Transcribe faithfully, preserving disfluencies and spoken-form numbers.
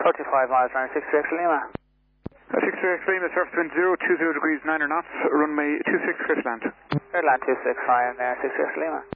thirty-five miles an hour, six three X Lima. Uh, six three X Lima, surface wind zero two zero degrees, niner knots, runway two six, clear to land. Clear to land two six, hi, I'm there, six three X Lima.